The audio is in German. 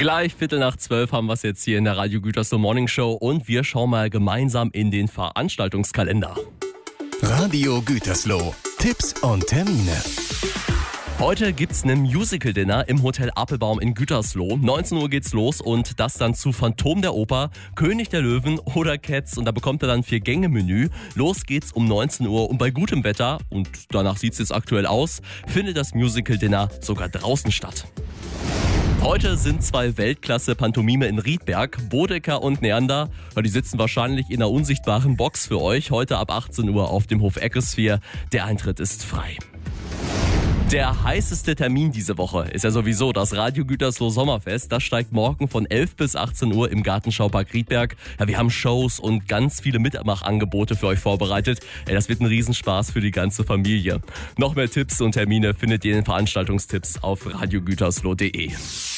Gleich 11:15 haben wir es jetzt hier in der Radio Gütersloh Morning Show und wir schauen mal gemeinsam in den Veranstaltungskalender. Radio Gütersloh. Tipps und Termine. Heute gibt's ein Musical-Dinner im Hotel Appelbaum in Gütersloh. 19 Uhr geht's los und das dann zu Phantom der Oper, König der Löwen oder Cats. Und da bekommt ihr dann 4-Gänge-Menü. Los geht's um 19 Uhr und bei gutem Wetter, und danach sieht's jetzt aktuell aus, findet das Musical-Dinner sogar draußen statt. Heute sind 2 Weltklasse-Pantomime in Riedberg, Bodecker und Neander. Die sitzen wahrscheinlich in einer unsichtbaren Box für euch. Heute ab 18 Uhr auf dem Hof Eckosphere. Der Eintritt ist frei. Der heißeste Termin diese Woche ist ja sowieso das Radio Gütersloh Sommerfest. Das steigt morgen von 11 bis 18 Uhr im Gartenschaupark Riedberg. Ja, wir haben Shows und ganz viele Mitmachangebote für euch vorbereitet. Das wird ein Riesenspaß für die ganze Familie. Noch mehr Tipps und Termine findet ihr in den Veranstaltungsstipps auf radiogütersloh.de.